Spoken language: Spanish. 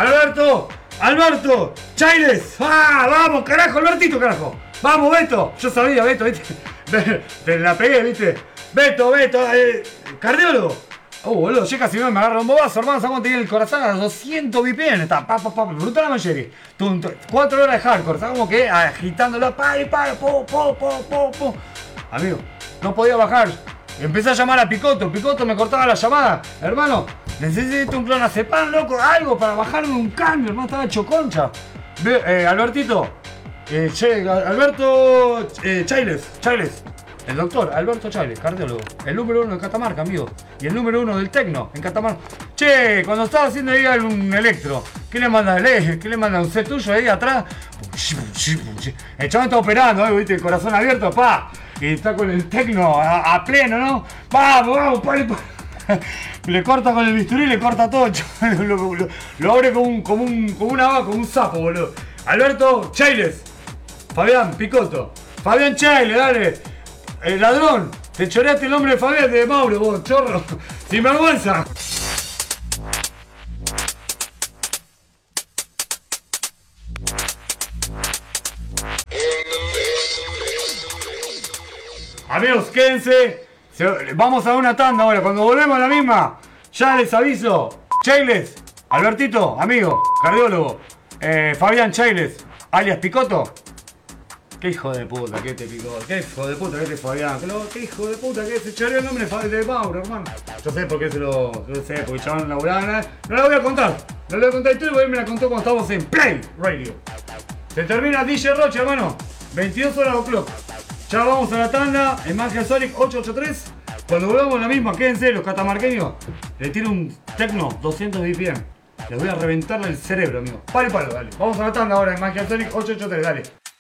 Alberto, Alberto, Chailes. ¡Ah! Vamos, carajo, Albertito, carajo. Vamos, Beto. Yo sabía, Beto, ¿viste? Te la pegué, ¿viste? Beto, cardiólogo. Boludo, llega si no me agarra un bobazo, hermano. ¿Sabes cuánto tiene el corazón? A 200 BPM. Está, brutal la mayoría. 4 horas de hardcore. ¿Sabes como que agitándola? Amigo, no podía bajar. Empecé a llamar a Picoto. Picoto me cortaba la llamada. Hermano, necesito un clonazepam, loco. Algo para bajarme un cambio. Hermano, estaba hecho concha. Albertito. Alberto Chailes. El doctor Alberto Chailes, cardiólogo. El número 1 de Catamarca, amigo. Y el número 1 del Tecno en Catamarca. Che, cuando estaba haciendo ahí un electro, ¿qué le manda? ¿Qué le manda? ¿Un set tuyo ahí atrás? El chabón está operando, ¿viste? El corazón abierto, pa. Y está con el Tecno a pleno, ¿no? Vamos, le corta con el bisturí, le corta todo. Lo abre como un sapo, boludo. Alberto Chailes. Fabián Picoto. Fabián Chailes, dale. El ladrón, te choreaste el nombre de Fabián de Mauro, vos, chorro, sin vergüenza. Amigos, quédense. Vamos a una tanda ahora. Cuando volvemos a la misma, ya les aviso. Chailes, Albertito, amigo, cardiólogo. Fabián Chailes, alias Picoto. Qué hijo de puta que te picó, qué hijo de puta que te Fabián, qué hijo de puta que se choreó el nombre de Mauro, hermano. Yo sé por qué yo sé, porque llamaron laburana. No la voy a contar, no la voy a contar historia porque él me la contó cuando estábamos en Play Radio. Se termina DJ Roche, hermano, 22 horas o'clock. Ya vamos a la tanda en Magia Sonic 883. Cuando volvamos a la misma, quédense los catamarqueños. Le tiro un Tecno 200 BPM. Les voy a reventar el cerebro, amigo. Palo, dale. Vamos a la tanda ahora en Magia Sonic 883, dale.